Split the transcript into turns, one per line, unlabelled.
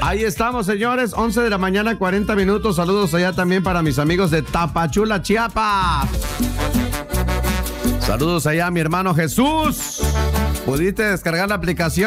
Ahí estamos, señores, 11 de la mañana, 40 minutos. Saludos allá también para mis amigos de Tapachula, Chiapas. Saludos allá a mi hermano Jesús. ¿Pudiste descargar la aplicación?